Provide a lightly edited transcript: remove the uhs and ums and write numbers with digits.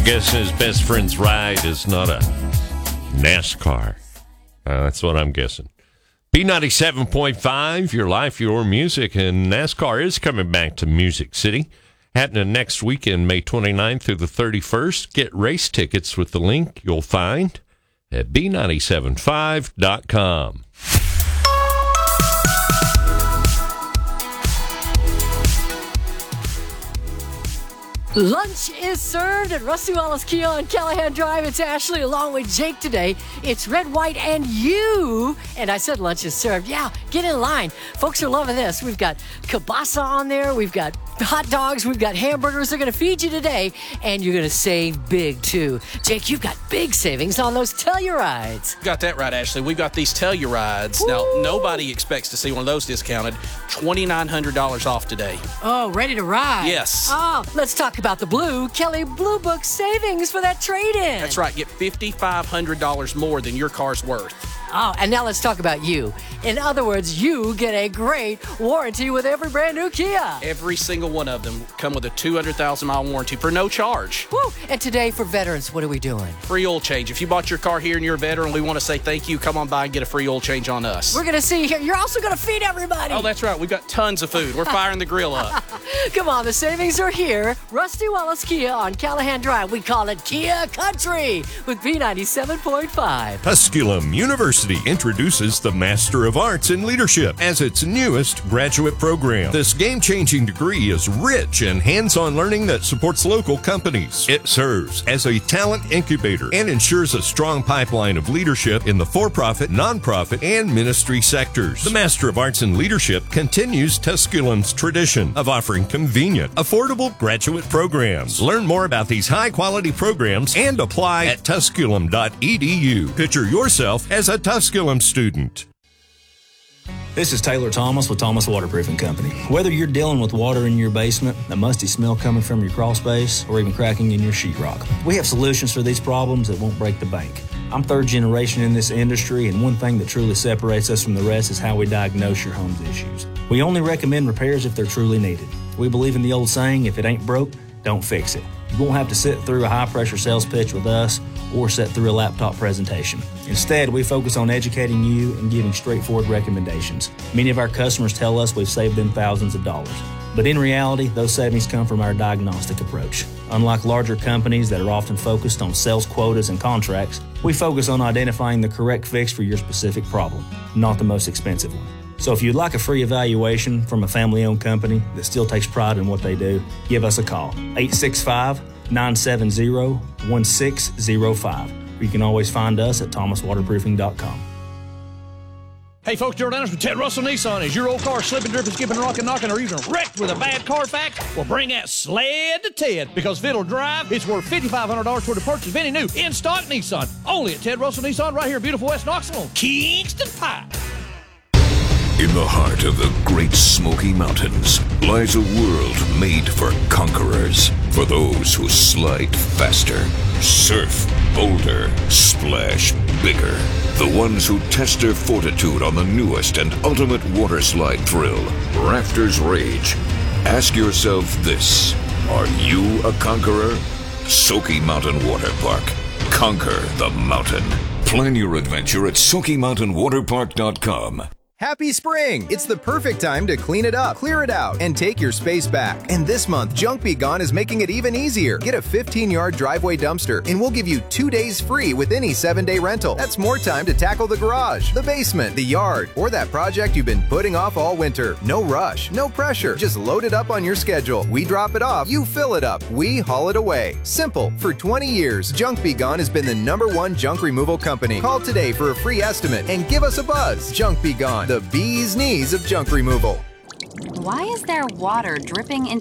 Guess his best friend's ride is not a NASCAR. That's what I'm guessing. B97.5, your life, your music, and NASCAR is coming back to Music City. Happening next weekend, May 29th through the 31st. Get race tickets with the link you'll find at B975.com. Lunch is served at Rusty Wallace Kia on Callahan Drive. It's Ashley along with Jake today. It's red, white, and you. And I said lunch is served. Yeah, get in line. Folks are loving this. We've got kielbasa on there. We've got hot dogs. We've got hamburgers. They're going to feed you today. And you're going to save big, too. Jake, you've got big savings on those Tellurides. Got that right, Ashley. We've got these Tellurides. Woo! Now, nobody expects to see one of those discounted. $2,900 off today. Oh, ready to ride. Yes. Oh, let's talk about the blue Kelly Blue Book savings for that trade-in. That's right. Get $5,500 more than your car's worth. Oh, and now let's talk about you. In other words, you get a great warranty with every brand new Kia. Every single one of them come with a 200,000-mile warranty for no charge. Woo! And today for veterans, what are we doing? Free oil change. If you bought your car here and you're a veteran, we want to say thank you. Come on by and get a free oil change on us. We're going to see here. You're also going to feed everybody. Oh, that's right. We've got tons of food. We're firing the grill up. Come on, the savings are here. Rusty Wallace Kia on Callahan Drive. We call it Kia Country with B97.5. Tusculum University introduces the Master of Arts in Leadership as its newest graduate program. This game-changing degree is rich in hands-on learning that supports local companies. It serves as a talent incubator and ensures a strong pipeline of leadership in the for-profit, nonprofit, and ministry sectors. The Master of Arts in Leadership continues Tusculum's tradition of offering convenient, affordable graduate programs. Learn more about these high-quality programs and apply at tusculum.edu. Picture yourself as a Tusculum student. This is Taylor Thomas with Thomas Waterproofing Company. Whether you're dealing with water in your basement, a musty smell coming from your crawl space, or even cracking in your sheetrock, we have solutions for these problems that won't break the bank. I'm third generation in this industry, and one thing that truly separates us from the rest is how we diagnose your home's issues. We only recommend repairs if they're truly needed. We believe in the old saying, if it ain't broke, don't fix it. You won't have to sit through a high-pressure sales pitch with us or sit through a laptop presentation. Instead, we focus on educating you and giving straightforward recommendations. Many of our customers tell us we've saved them thousands of dollars. But in reality, those savings come from our diagnostic approach. Unlike larger companies that are often focused on sales quotas and contracts, we focus on identifying the correct fix for your specific problem, not the most expensive one. So if you'd like a free evaluation from a family-owned company that still takes pride in what they do, give us a call, 865-970-1605. You can always find us at thomaswaterproofing.com. Hey folks, Gerald Anderson with Ted Russell Nissan. Is your old car slipping, dripping, skipping, rocking, knocking, or even wrecked with a bad Carfax? Well, bring that sled to Ted, because if it'll drive, it's worth $5,500 toward the purchase of any new in-stock Nissan. Only at Ted Russell Nissan right here in beautiful West Knoxville on Kingston Pike. In the heart of the Great Smoky Mountains lies a world made for conquerors, for those who slide faster, surf bolder, splash bigger, the ones who test their fortitude on the newest and ultimate water slide thrill, Rafters Rage. Ask yourself this: are you a conqueror? Smoky Mountain Water Park. Conquer the mountain. Plan your adventure at SmokyMountainWaterPark.com. Happy spring! It's the perfect time to clean it up, clear it out, and take your space back. And this month, Junk Be Gone is making it even easier. Get a 15-yard driveway dumpster, and we'll give you 2 days free with any 7-day rental. That's more time to tackle the garage, the basement, the yard, or that project you've been putting off all winter. No rush, no pressure. Just load it up on your schedule. We drop it off, you fill it up, we haul it away. Simple. For 20 years, Junk Be Gone has been the #1 junk removal company. Call today for a free estimate and give us a buzz. Junk Be Gone, the bee's knees of junk removal. Why is there water dripping into